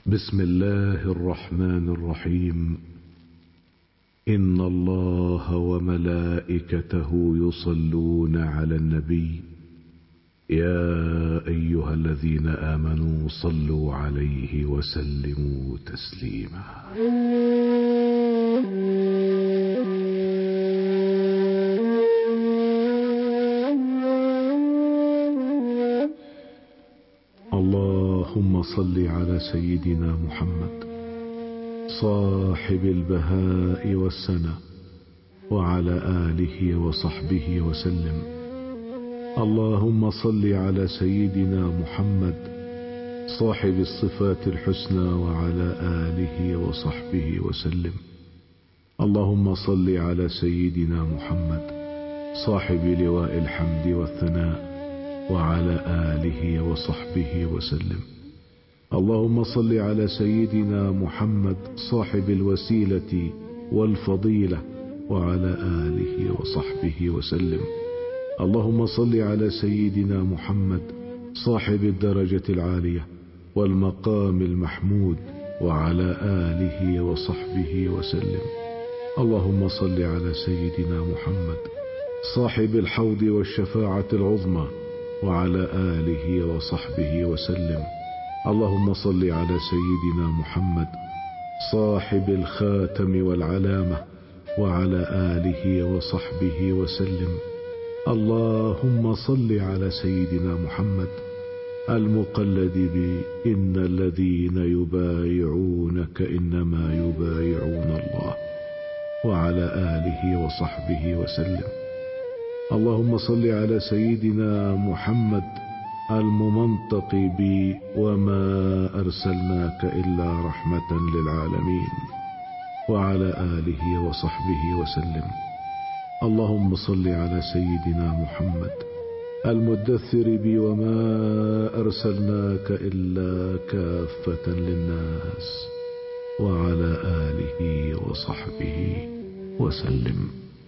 بسم الله الرحمن الرحيم. إن الله وملائكته يصلون على النبي يا أيها الذين آمنوا صلوا عليه وسلموا تسليما. اللهم صل على سيدنا محمد صاحب البهاء والسنة وعلى آله وصحبه وسلم. اللهم صل على سيدنا محمد صاحب الصفات الحسنى وعلى آله وصحبه وسلم. اللهم صل على سيدنا محمد صاحب لواء الحمد والثناء وعلى آله وصحبه وسلم. اللهم صل على سيدنا محمد صاحب الوسيلة والفضيلة وعلى آله وصحبه وسلم. اللهم صل على سيدنا محمد صاحب الدرجة العالية والمقام المحمود وعلى آله وصحبه وسلم. اللهم صل على سيدنا محمد صاحب الحوض والشفاعة العظمى وعلى آله وصحبه وسلم. اللهم صل على سيدنا محمد صاحب الخاتم والعلامة وعلى آله وصحبه وسلم. اللهم صل على سيدنا محمد المقلد بإن الذين يبايعونك إنما يبايعون الله وعلى آله وصحبه وسلم. اللهم صل على سيدنا محمد الممنطق بي وما أرسلناك إلا رحمة للعالمين وعلى آله وصحبه وسلم. اللهم صل على سيدنا محمد المدثر بي وما أرسلناك إلا كافة للناس وعلى آله وصحبه وسلم.